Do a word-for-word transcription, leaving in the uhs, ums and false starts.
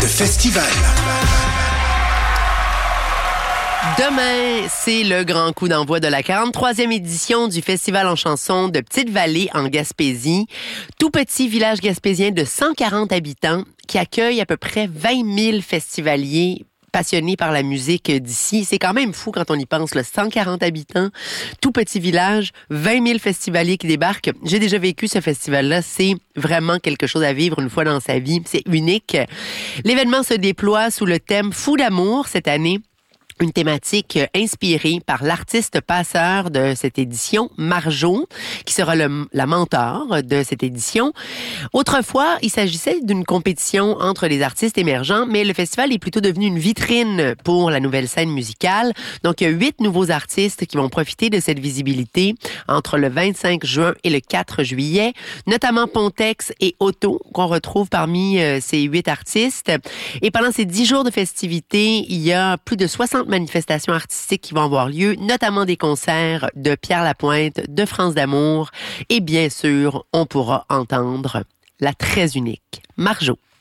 festival. Demain, c'est le grand coup d'envoi de la quarante-troisième édition du Festival en chanson de Petite-Vallée en Gaspésie. Tout petit village gaspésien de cent quarante habitants qui accueille à peu près vingt mille festivaliers passionnés par la musique d'ici. C'est quand même fou quand on y pense, là. cent quarante habitants, tout petit village, vingt mille festivaliers qui débarquent. J'ai déjà vécu ce festival-là. C'est vraiment quelque chose à vivre une fois dans sa vie. C'est unique. L'événement se déploie sous le thème Fou d'amour cette année. Une thématique inspirée par l'artiste passeur de cette édition, Marjo, qui sera le, la mentor de cette édition. Autrefois, il s'agissait d'une compétition entre les artistes émergents, mais le festival est plutôt devenu une vitrine pour la nouvelle scène musicale. Donc, il y a huit nouveaux artistes qui vont profiter de cette visibilité entre le vingt-cinq juin et le quatre juillet, notamment Pontex et Otto, qu'on retrouve parmi euh, ces huit artistes. Et pendant ces dix jours de festivités, il y a plus de soixante manifestations artistiques qui vont avoir lieu, notamment des concerts de Pierre Lapointe, de France d'Amour, et bien sûr, on pourra entendre la très unique Marjo.